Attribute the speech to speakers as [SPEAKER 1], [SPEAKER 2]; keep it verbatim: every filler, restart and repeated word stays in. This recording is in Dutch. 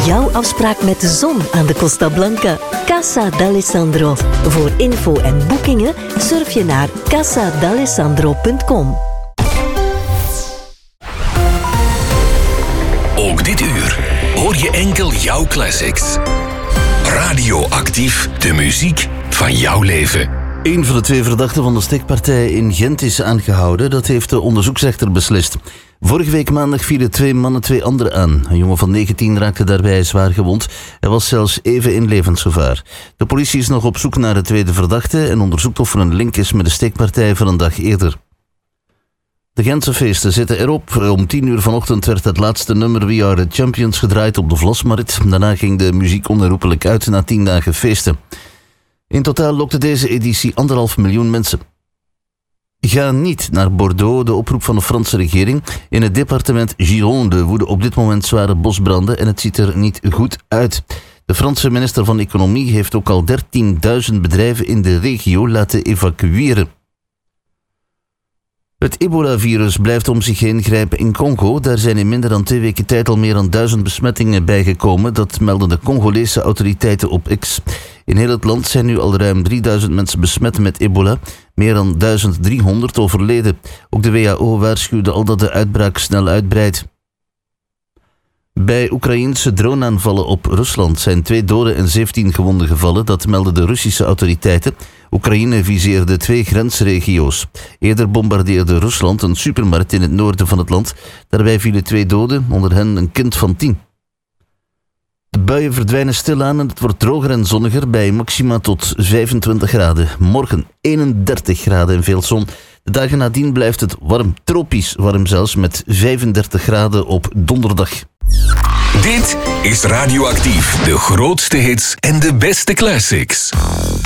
[SPEAKER 1] jouw afspraak met de zon aan de Costa Blanca. Casa d'Alessandro. Voor info en boekingen surf je naar casa d'alessandro punt com.
[SPEAKER 2] Ook dit uur hoor je enkel jouw classics. Radioactief, de muziek van jouw leven.
[SPEAKER 3] Een van de twee verdachten van de steekpartij in Gent is aangehouden. Dat heeft de onderzoeksrechter beslist. Vorige week maandag vielen twee mannen twee anderen aan. Een jongen van negentien raakte daarbij zwaar gewond. Hij was zelfs even in levensgevaar. De politie is nog op zoek naar de tweede verdachte en onderzoekt of er een link is met de steekpartij van een dag eerder. De Gentse feesten zitten erop. Om tien uur vanochtend werd het laatste nummer We Are The Champions gedraaid op de Vlasmarkt. Daarna ging de muziek onherroepelijk uit na tien dagen feesten. In totaal lokte deze editie anderhalf miljoen mensen. Ga niet naar Bordeaux, de oproep van de Franse regering. In het departement Gironde woeden op dit moment zware bosbranden en het ziet er niet goed uit. De Franse minister van Economie heeft ook al dertienduizend bedrijven in de regio laten evacueren. Het ebola-virus blijft om zich heen grijpen in Congo. Daar zijn in minder dan twee weken tijd al meer dan duizend besmettingen bijgekomen. Dat melden de Congolese autoriteiten op X. In heel het land zijn nu al ruim drieduizend mensen besmet met ebola. Meer dan duizend driehonderd overleden. Ook de W H O waarschuwde al dat de uitbraak snel uitbreidt. Bij Oekraïense droneaanvallen op Rusland zijn twee doden en zeventien gewonden gevallen. Dat melden de Russische autoriteiten. Oekraïne viseerde twee grensregio's. Eerder bombardeerde Rusland een supermarkt in het noorden van het land. Daarbij vielen twee doden, onder hen een kind van tien. De buien verdwijnen stilaan en het wordt droger en zonniger bij maxima tot vijfentwintig graden. Morgen eenendertig graden en veel zon. De dagen nadien blijft het warm, tropisch warm zelfs, met vijfendertig graden op donderdag.
[SPEAKER 2] Dit is Radioactief, de grootste hits en de beste classics.